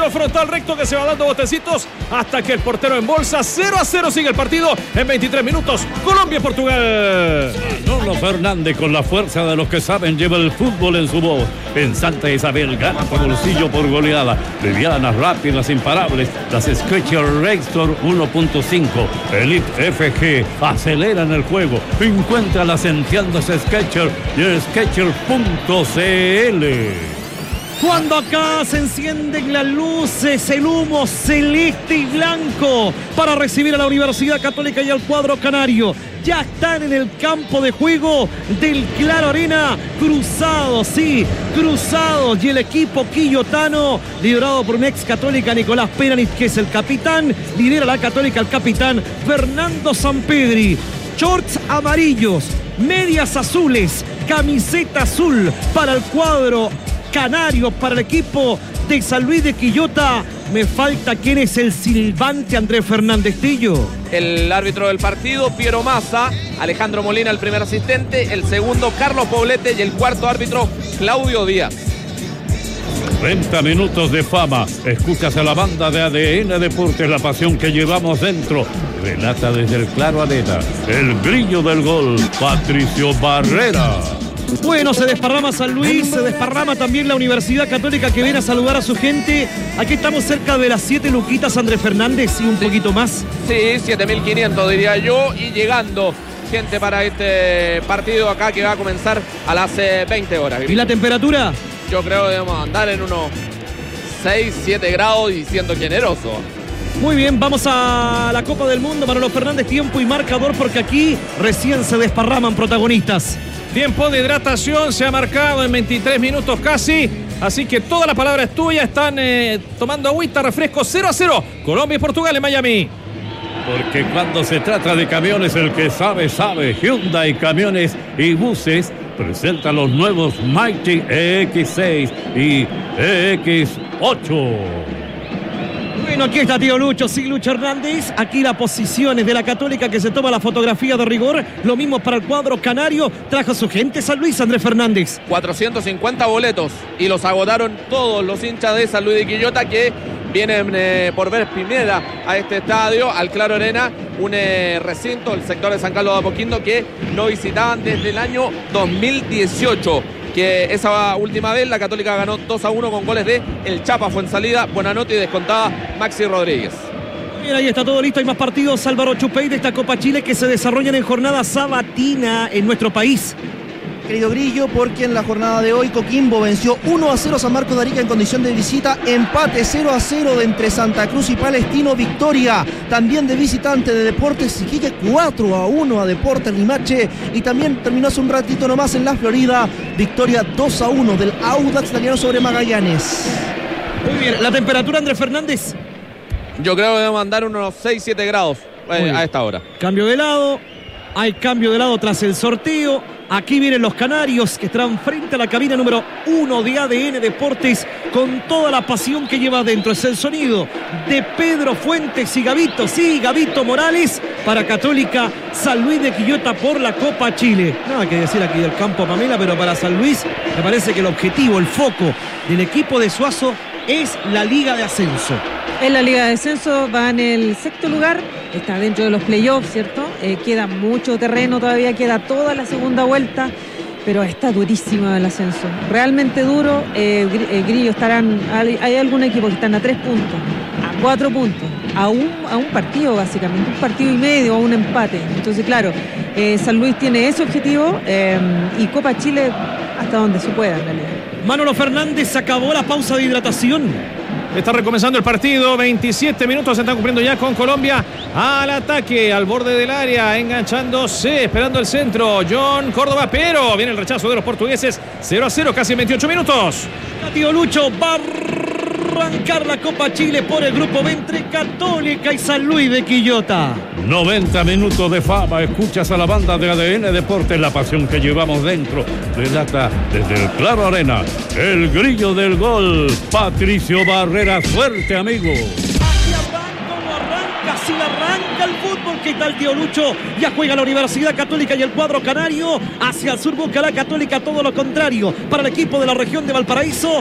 tiro frontal recto que se va dando botecitos hasta que el portero embolsa. 0-0 sigue el partido en 23 minutos. Colombia-Portugal. Manolo Fernández, con la fuerza de los que saben, lleva el fútbol en su voz. En Santa Isabel gana por bolsillo por goleada. Livianas, rápidas, imparables. Las Skechers Rextor 1.5. Elite FG aceleran el juego. Encuéntralas en tiendas Skechers y en Skechers.cl. Cuando acá se encienden las luces, el humo celeste y blanco para recibir a la Universidad Católica y al cuadro canario. Ya están en el campo de juego del Claro Arena, cruzados, sí, cruzados. Y el equipo quillotano, liderado por un ex Católica, Nicolás Peranich, que es el capitán, lidera la Católica el capitán Fernando Sampedri. Shorts amarillos, medias azules, camiseta azul para el cuadro canario, para el equipo de San Luis de Quillota. Me falta quién es el silbante, Andrés Fernández Tillo. El árbitro del partido, Piero Massa. Alejandro Molina, el primer asistente. El segundo, Carlos Poblete. Y el cuarto árbitro, Claudio Díaz. 30 minutos de fama. Escuchas a la banda de ADN Deportes, la pasión que llevamos dentro. Relata desde el Claro Arena el grillo del gol, Patricio Barrera. Bueno, se desparrama San Luis, se desparrama también la Universidad Católica, que viene a saludar a su gente. Aquí estamos cerca de las 7 luquitas, Andrés Fernández, y un poquito más. Sí, 7.500 diría yo, y llegando gente para este partido acá que va a comenzar a las 20 horas. ¿Y la temperatura? Yo creo que debemos andar en unos 6, 7 grados y siendo generoso. Muy bien, vamos a la Copa del Mundo. Manolo Fernández, tiempo y marcador, porque aquí recién se desparraman protagonistas. Tiempo de hidratación se ha marcado en 23 minutos casi. Así que toda la palabra es tuya. Están tomando agüita, refresco. 0-0. Colombia y Portugal en Miami. Porque cuando se trata de camiones, el que sabe, sabe. Hyundai Camiones y Buses presenta los nuevos Mighty EX6 y EX8. Bueno, aquí está tío Lucho, sí, Lucho Hernández. Aquí las posiciones de la Católica, que se toma la fotografía de rigor. Lo mismo para el cuadro canario. Trajo su gente San Luis, Andrés Fernández. 450 boletos y los agotaron todos los hinchas de San Luis de Quillota, que vienen por ver primera a este estadio, al Claro Arena, un recinto, el sector de San Carlos de Apoquindo, que no visitaban desde el año 2018. Que esa última vez la Católica ganó 2-1 con goles de El Chapa Fuensalida, Buenanote y descontada Maxi Rodríguez. Bien, ahí está todo listo. Hay más partidos, Álvaro Chupey, de esta Copa Chile, que se desarrollan en jornada sabatina en nuestro país. Querido Grillo, porque en la jornada de hoy Coquimbo venció 1-0 a San Marcos de Arica en condición de visita, empate 0-0 de entre Santa Cruz y Palestino, victoria también de visitante de Deportes Iquique, 4-1 a Deportes Limache, y también terminó hace un ratito nomás en la Florida, victoria 2-1 del Audax Italiano sobre Magallanes. Muy bien, la temperatura, Andrés Fernández. Yo creo que debemos andar unos 6-7 grados a esta hora. Cambio de lado, hay cambio de lado tras el sorteo. Aquí vienen los canarios, que están frente a la cabina número 1 de ADN Deportes, con toda la pasión que lleva adentro. Es el sonido de Pedro Fuentes y Gavito, sí, Gavito Morales, para Católica San Luis de Quillota por la Copa Chile. Nada que decir aquí del campo, Pamela, pero para San Luis me parece que el objetivo, el foco del equipo de Suazo es la Liga de Ascenso. En la Liga de Descenso va en el 6º lugar, está dentro de los playoffs, ¿cierto? Queda mucho terreno todavía, queda toda la segunda vuelta, pero está durísimo el ascenso, realmente duro. Grillo, hay algún equipo que están a 3 puntos, a 4 puntos, a un partido básicamente, un partido y medio, a un empate. Entonces, claro, San Luis tiene ese objetivo, y Copa Chile hasta donde se pueda en realidad. Manolo Fernández, acabó la pausa de hidratación. Está recomenzando el partido, 27 minutos se están cumpliendo ya con Colombia al ataque, al borde del área, enganchándose, esperando el centro, John Córdoba, pero viene el rechazo de los portugueses. 0-0, casi 28 minutos. Tío Lucho, va a arrancar la Copa Chile por el grupo B entre Católica y San Luis de Quillota. 90 minutos de fama. Escuchas a la banda de ADN Deportes, la pasión que llevamos dentro. Relata desde el Claro Arena el grillo del gol, Patricio Barrera. Suerte, amigo. Así arranca o no arranca, así arranca el fútbol. ¿Qué tal, tío Lucho? Ya juega la Universidad Católica y el cuadro canario. Hacia el sur busca la Católica, todo lo contrario. Para el equipo de la región de Valparaíso,